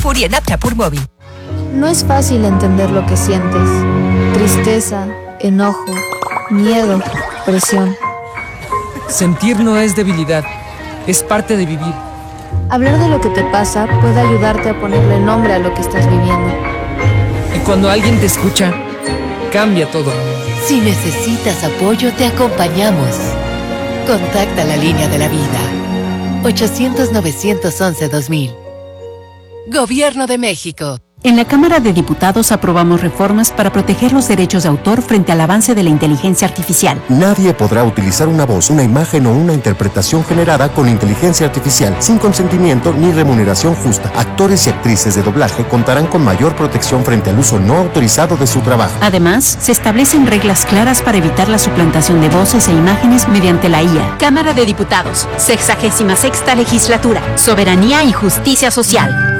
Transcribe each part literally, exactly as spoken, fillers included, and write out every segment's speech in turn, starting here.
Furia en app Chapur Móvil. No es fácil entender lo que sientes. Tristeza, enojo, miedo, presión. Sentir no es debilidad, es parte de vivir. Hablar de lo que te pasa puede ayudarte a ponerle nombre a lo que estás viviendo. Y cuando alguien te escucha, cambia todo. Si necesitas apoyo, te acompañamos. Contacta la línea de la vida. ochocientos, novecientos once, dos mil. Gobierno de México. En la Cámara de Diputados aprobamos reformas para proteger los derechos de autor frente al avance de la inteligencia artificial. Nadie podrá utilizar una voz, una imagen o una interpretación generada con inteligencia artificial sin consentimiento ni remuneración justa. Actores y actrices de doblaje contarán con mayor protección frente al uso no autorizado de su trabajo. Además, se establecen reglas claras para evitar la suplantación de voces e imágenes mediante la I A. Cámara de Diputados, sexagésima sexta legislatura, soberanía y justicia social.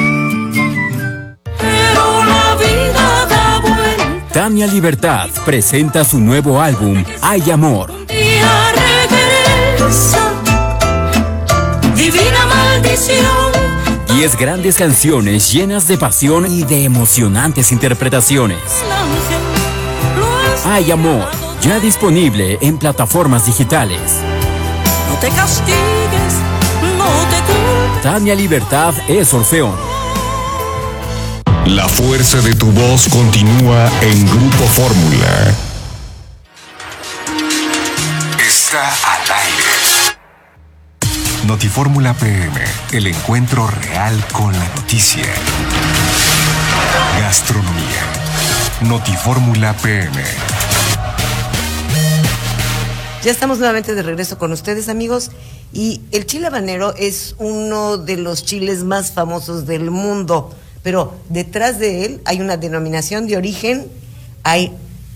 Tania Libertad presenta su nuevo álbum, Hay Amor. Divina maldición. Diez grandes canciones llenas de pasión y de emocionantes interpretaciones. Hay Amor, ya disponible en plataformas digitales. No te castigues, no te culpes. Tania Libertad es Orfeón. La fuerza de tu voz continúa en Grupo Fórmula. Está al aire. Notifórmula P M, el encuentro real con la noticia. Gastronomía. Notifórmula P M. Ya estamos nuevamente de regreso con ustedes, amigos, y el chile habanero es uno de los chiles más famosos del mundo. Pero detrás de él hay una denominación de origen, hay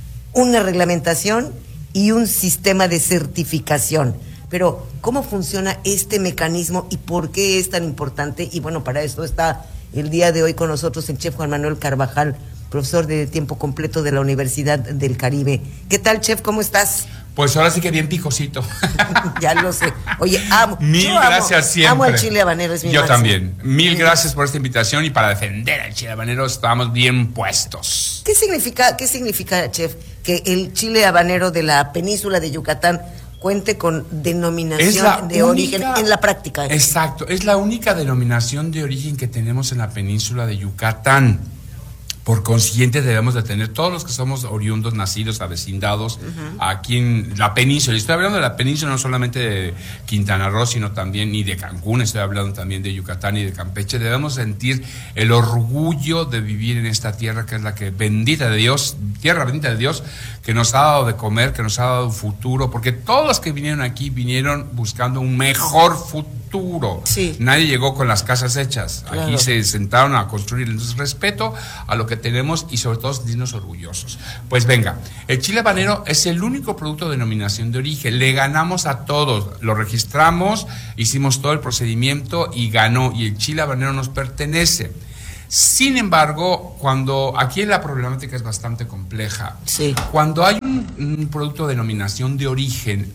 una reglamentación y un sistema de certificación. Pero, ¿cómo funciona este mecanismo y por qué es tan importante? Y bueno, para esto está el día de hoy con nosotros el chef Juan Manuel Carvajal, profesor de tiempo completo de la Universidad del Caribe. ¿Qué tal, chef? ¿Cómo estás? Pues ahora sí que bien picosito. Ya lo sé. Oye, amo. Mil yo gracias amo, siempre. Amo el chile habanero, es mi Yo máximo. también. Mil gracias por esta invitación y para defender al chile habanero estamos bien puestos. ¿Qué significa, qué significa, chef, que el chile habanero de la península de Yucatán cuente con denominación de única, origen en la práctica? Exacto, es la única denominación de origen que tenemos en la península de Yucatán. Por consiguiente debemos de tener todos los que somos oriundos, nacidos, avecindados uh-huh. aquí en la península. Y estoy hablando de la península no solamente de Quintana Roo, sino también y de Cancún, estoy hablando también de Yucatán y de Campeche. Debemos sentir el orgullo de vivir en esta tierra que es la que, bendita de Dios, tierra bendita de Dios, que nos ha dado de comer, que nos ha dado un futuro, porque todos los que vinieron aquí vinieron buscando un mejor futuro. Sí. Nadie llegó con las casas hechas. Claro. Aquí se sentaron a construir. Entonces, respeto a lo que tenemos y sobre todo sentirnos orgullosos. Pues venga, el chile habanero es el único producto de denominación de origen. Le ganamos a todos. Lo registramos, hicimos todo el procedimiento y ganó. Y el chile habanero nos pertenece. Sin embargo, cuando aquí la problemática es bastante compleja. Sí. Cuando hay un, un producto de denominación de origen,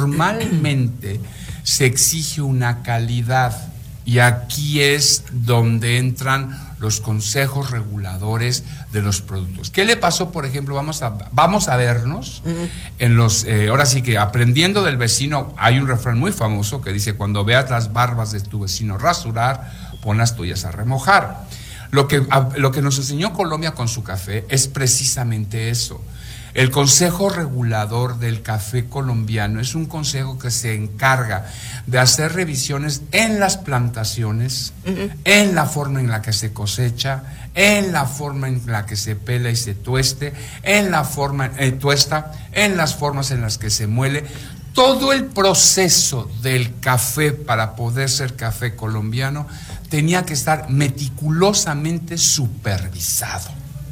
normalmente se exige una calidad. Y aquí es donde entran los consejos reguladores de los productos. ¿Qué le pasó, por ejemplo? Vamos a, vamos a vernos uh-huh. en los, eh, ahora sí que aprendiendo del vecino, hay un refrán muy famoso que dice, cuando veas las barbas de tu vecino rasurar, pon las tuyas a remojar. Lo que, a, lo que nos enseñó Colombia con su café es precisamente eso. El Consejo Regulador del Café Colombiano es un consejo que se encarga de hacer revisiones en las plantaciones, uh-huh. en la forma en la que se cosecha, en la forma en la que se pela y se tueste, en la forma eh, tuesta, en las formas en las que se muele. Todo el proceso del café para poder ser café colombiano tenía que estar meticulosamente supervisado.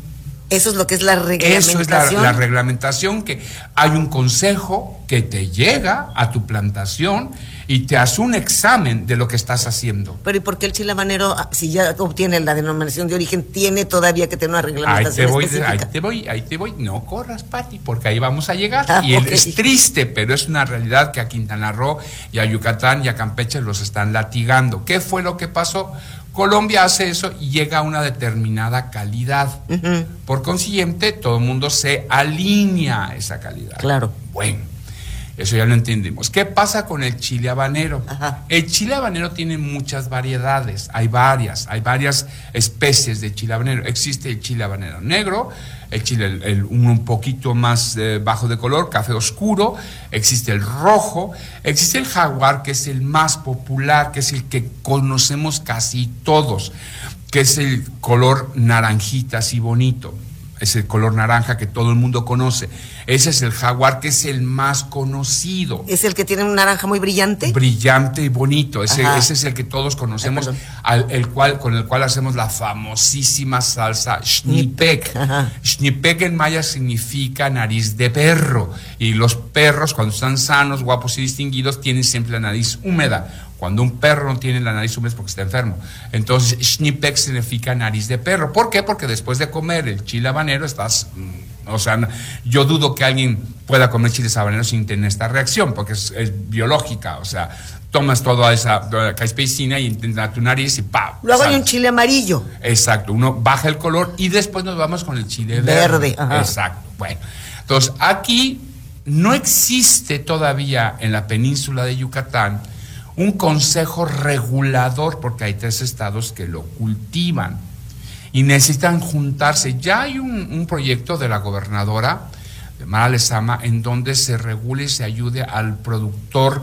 Eso es lo que es la reglamentación. Eso es la, la reglamentación, que hay un consejo que te llega a tu plantación y te hace un examen de lo que estás haciendo. Pero ¿y por qué el chile habanero, si ya obtiene la denominación de origen, tiene todavía que tener una reglamentación ahí te voy, específica? Ahí te voy, ahí te voy. No corras, Pati, porque ahí vamos a llegar. Ah, y okay. Es triste, pero es una realidad que a Quintana Roo y a Yucatán y a Campeche los están latigando. ¿Qué fue lo que pasó? Colombia hace eso y llega a una determinada calidad. Uh-huh. Por consiguiente, todo el mundo se alinea a esa calidad. Claro. Bueno, eso ya lo entendemos. ¿Qué pasa con el chile habanero? Ajá. El chile habanero tiene muchas variedades, hay varias, hay varias especies de chile habanero. Existe el chile habanero negro, el chile el, el, un poquito más eh, bajo de color, café oscuro, existe el rojo, existe el jaguar, que es el más popular, que es el que conocemos casi todos, que es el color naranjita, así bonito. Es el color naranja que todo el mundo conoce. Ese es el jaguar, que es el más conocido. ¿Es el que tiene un naranja muy brillante? Brillante y bonito. Ese, ese es el que todos conocemos, Ay, al, el cual, con el cual hacemos la famosísima salsa Xnipek. Xnipek en maya significa nariz de perro. Y los perros, cuando están sanos, guapos y distinguidos, tienen siempre la nariz húmeda. Cuando un perro no tiene la nariz húmeda es porque está enfermo. Entonces, Xnipek significa nariz de perro. ¿Por qué? Porque después de comer el chile habanero estás... O sea, yo dudo que alguien pueda comer chiles habaneros sin tener esta reacción, porque es, es biológica. O sea, tomas toda esa caspecina y intentas tu nariz y ¡pam! Luego hay un chile amarillo. Exacto. Uno baja el color y después nos vamos con el chile verde. Verde, ajá. Exacto. Bueno, entonces aquí no existe todavía en la península de Yucatán un consejo regulador, porque hay tres estados que lo cultivan y necesitan juntarse. Ya hay un, un proyecto de la gobernadora, de Mara Lezama, en donde se regule y se ayude al productor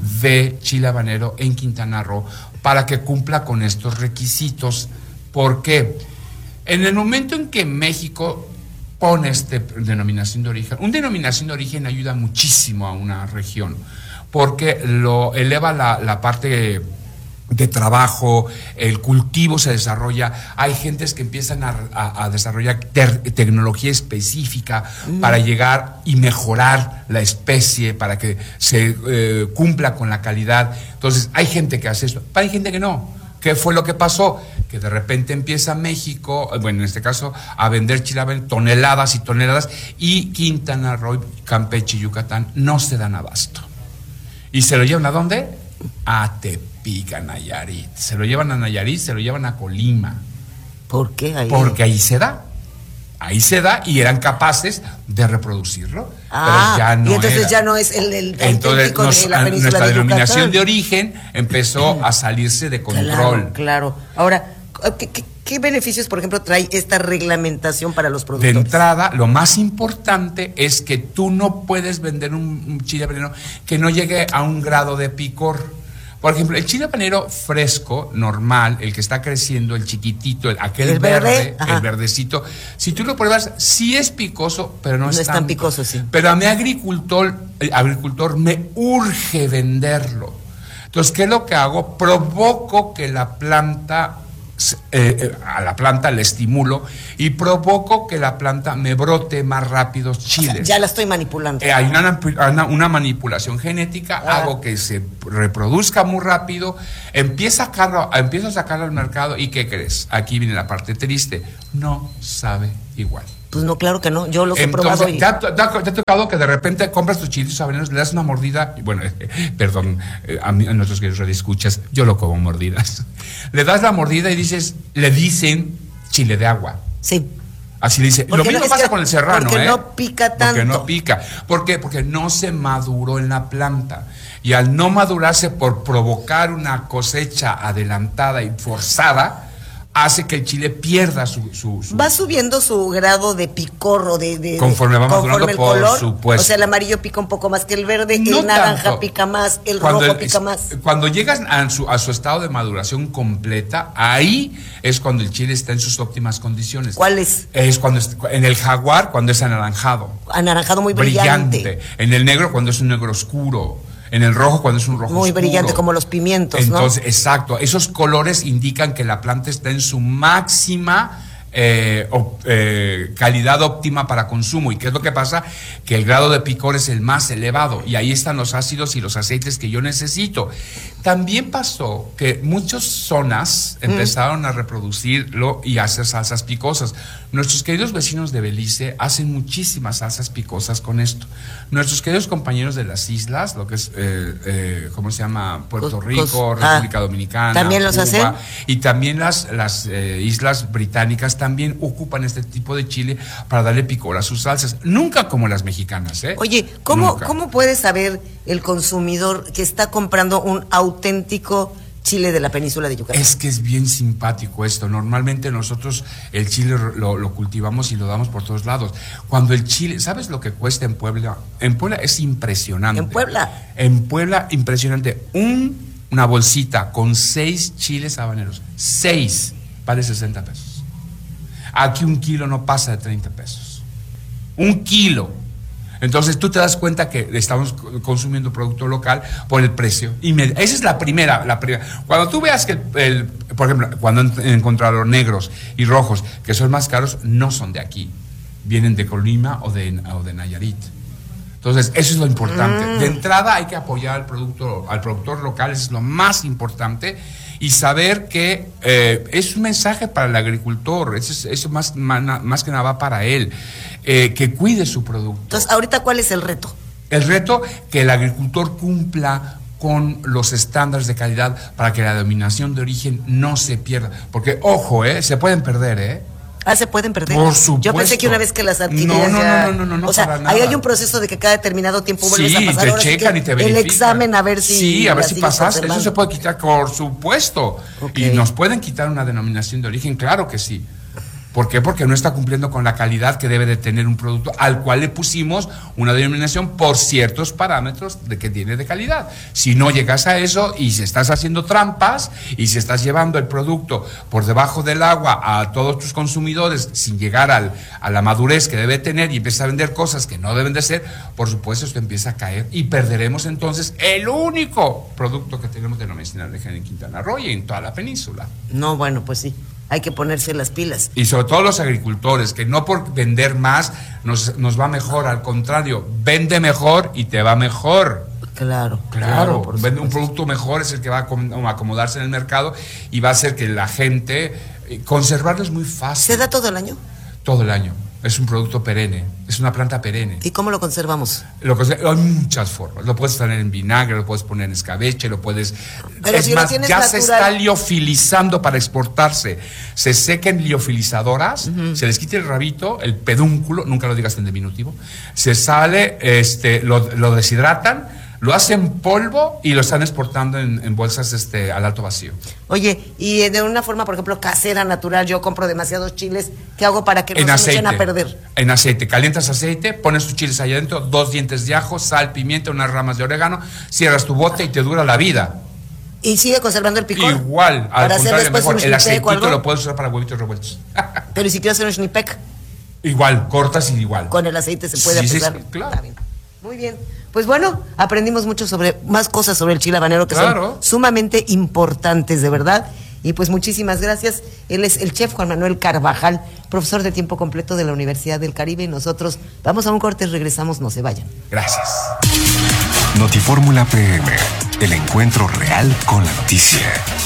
de chile habanero en Quintana Roo para que cumpla con estos requisitos. ¿Por qué? En el momento en que México pone esta denominación de origen, una denominación de origen ayuda muchísimo a una región, porque lo eleva la, la parte de trabajo, el cultivo se desarrolla, hay gentes que empiezan a, a, a desarrollar ter, tecnología específica mm. para llegar y mejorar la especie, para que se eh, cumpla con la calidad. Entonces, hay gente que hace esto, pero hay gente que no. ¿Qué fue lo que pasó? Que de repente empieza México, bueno, en este caso, a vender chile habanero, toneladas y toneladas, y Quintana Roo, Campeche y Yucatán no se dan abasto. ¿Y se lo llevan a dónde? A Tepic, a Nayarit. Se lo llevan a Nayarit, se lo llevan a Colima. ¿Por qué ahí? Porque ahí se da. Ahí se da y eran capaces de reproducirlo. Ah, pero ya no y entonces era. ya no es el, el entonces nos, de la península nuestra de denominación Yucatán. de origen empezó a salirse de control. Claro, claro. Ahora, ¿qué, qué, qué beneficios, por ejemplo, trae esta reglamentación para los productores? De entrada, lo más importante es que tú no puedes vender un, un chile habanero que no llegue a un grado de picor. Por ejemplo, el chile habanero fresco, normal, el que está creciendo, el chiquitito, el, aquel el verde, verde el verdecito, si tú lo pruebas, sí es picoso, pero no, no es, es tan picoso, sí. Pero a mi agricultor, el agricultor me urge venderlo. Entonces, ¿qué es lo que hago? Provoco que la planta... Eh, eh, a la planta le estimulo y provoco que la planta me brote más rápido chiles. O sea, ya la estoy manipulando. Eh, hay una, una, una manipulación genética, ah. hago que se reproduzca muy rápido, empieza a, sacarlo, empieza a sacarlo al mercado y ¿qué crees? Aquí viene la parte triste, no sabe igual. Pues no, claro que no, yo los he Entonces, probado. Y... ¿te, ha, te, ha, te ha tocado que de repente compras tus chilitos habaneros, le das una mordida? Y bueno, eh, perdón, eh, a, mí, a nuestros queridos radioescuchas, yo lo como mordidas. Le das la mordida y dices, le dicen chile de agua. Sí. Así le dice. Lo mismo no, pasa con el serrano, porque ¿eh? no pica tanto. Porque no pica. ¿Por qué? Porque no se maduró en la planta. Y al no madurarse por provocar una cosecha adelantada y forzada, hace que el chile pierda su, su, su... Va subiendo su grado de picor o de... de conforme va madurando, el por color. supuesto. O sea, el amarillo pica un poco más que el verde, no el naranja tanto. pica más, el cuando rojo el, pica más. Cuando llegas a su, a su estado de maduración completa, ahí es cuando el chile está en sus óptimas condiciones. ¿Cuál es? Es cuando es, en el jaguar, cuando es anaranjado. Anaranjado muy brillante. brillante. En el negro, cuando es un negro oscuro. En el rojo, cuando es un rojo muy oscuro. brillante, como los pimientos, Entonces, ¿no? exacto. Esos colores indican que la planta está en su máxima Eh, o, eh, calidad óptima para consumo. ¿Y qué es lo que pasa? Que el grado de picor es el más elevado y ahí están los ácidos y los aceites que yo necesito. También pasó que muchas zonas mm. empezaron a reproducirlo y a hacer salsas picosas. Nuestros queridos vecinos de Belice hacen muchísimas salsas picosas con esto. Nuestros queridos compañeros de las islas, lo que es, eh, eh, ¿cómo se llama? Puerto Cos, Rico, cos, República ah, Dominicana, ¿también los Cuba, hacen? Y también las, las eh, islas británicas también ocupan este tipo de chile para darle picor a sus salsas. Nunca como las mexicanas, ¿eh? Oye, ¿cómo, ¿cómo puede saber el consumidor que está comprando un auténtico chile de la península de Yucatán? Es que es bien simpático esto. Normalmente nosotros el chile lo, lo cultivamos y lo damos por todos lados. Cuando el chile, ¿sabes lo que cuesta en Puebla? En Puebla es impresionante. ¿En Puebla? En Puebla, impresionante. Un, una bolsita con seis chiles habaneros. Seis, vale sesenta pesos. Aquí un kilo no pasa de treinta pesos. Un kilo. Entonces tú te das cuenta que estamos consumiendo producto local por el precio. Y me, esa es la primera, la primera. Cuando tú veas que, el, el, por ejemplo, cuando he encontrado negros y rojos, que son más caros, no son de aquí. Vienen de Colima o de, o de Nayarit. Entonces, eso es lo importante. Mm. De entrada hay que apoyar al producto, al productor local, eso es lo más importante. Y saber que eh, es un mensaje para el agricultor, eso, es, eso más, más, más que nada va para él, eh, que cuide su producto. Entonces, ¿ahorita cuál es el reto? El reto, que el agricultor cumpla con los estándares de calidad para que la denominación de origen no se pierda. Porque, ojo, eh, se pueden perder, ¿eh? Ah, se pueden perder. Por supuesto. Yo pensé que una vez que las adquirías no, no, ya... no, no, no, no, no, o sea, para ahí nada. hay un proceso de que cada determinado tiempo vuelves sí, a pasar. te Ahora checan sí y te verifican. El examen a ver si... Sí, a ver si sigues pasaste. conservando. Eso se puede quitar, por supuesto. Okay. Y nos pueden quitar una denominación de origen, claro que sí. ¿Por qué? Porque no está cumpliendo con la calidad que debe de tener un producto al cual le pusimos una denominación por ciertos parámetros de que tiene de calidad. Si no llegas a eso y si estás haciendo trampas y si estás llevando el producto por debajo del agua a todos tus consumidores sin llegar al, a la madurez que debe tener y empiezas a vender cosas que no deben de ser, por supuesto esto empieza a caer y perderemos entonces el único producto que tenemos de denominación de origen en Quintana Roo y en toda la península. No, bueno, pues sí. Hay que ponerse las pilas. Y sobre todo los agricultores, que no por vender más nos, nos va mejor, al contrario, vende mejor y te va mejor. Claro, claro. claro Vende un producto mejor, es el que va a acomodarse en el mercado y va a hacer que la gente, conservarlo es muy fácil. ¿Se da todo el año? Todo el año. Es un producto perenne, es una planta perenne. ¿Y cómo lo conservamos? Lo hay muchas formas. Lo puedes poner en vinagre, lo puedes poner en escabeche, lo puedes... Pero es si más, lo tienes ya natural... se está liofilizando para exportarse. Se sequen liofilizadoras, uh-huh. se les quita el rabito, el pedúnculo, nunca lo digas en diminutivo, se sale, este, lo, lo deshidratan, lo hacen polvo y lo están exportando en, en bolsas este, al alto vacío. Oye, y de una forma, por ejemplo, casera, natural, yo compro demasiados chiles, ¿qué hago para que no en se aceite, me echen a perder? En aceite, calientas aceite, pones tus chiles allá adentro, dos dientes de ajo, sal, pimienta, unas ramas de orégano, cierras tu bote y te dura la vida. ¿Y sigue conservando el picor? Igual, al para contrario, mejor. El aceitito lo algo? puedes usar para huevitos revueltos. Pero ¿y si quiero hacer un schnipek? Igual, cortas y igual. Con el aceite se puede sí, apesar. Sí, sí, claro. Está bien. Muy bien. Pues bueno, aprendimos mucho sobre, más cosas sobre el chile habanero que claro. son sumamente importantes, de verdad. Y pues muchísimas gracias. Él es el chef Juan Manuel Carvajal, profesor de tiempo completo de la Universidad del Caribe. Y nosotros vamos a un corte y regresamos, no se vayan. Gracias. Notifórmula P M, el encuentro real con la noticia.